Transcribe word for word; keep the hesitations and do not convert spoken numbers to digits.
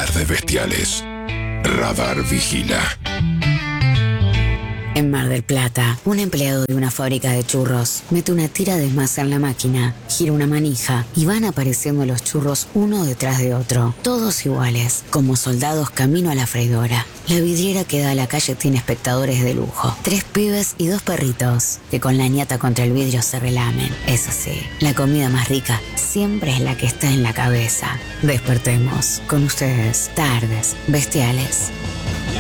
Tardes Bestiales. Radar vigila. En Mar del Plata, un empleado de una fábrica de churros mete una tira de masa en la máquina, gira una manija y van apareciendo los churros uno detrás de otro, todos iguales, como soldados camino a la freidora. La vidriera que da a la calle tiene espectadores de lujo, tres pibes y dos perritos, que con la ñata contra el vidrio se relamen. Eso sí, la comida más rica siempre es la que está en la cabeza. Despertemos con ustedes, Tardes Bestiales.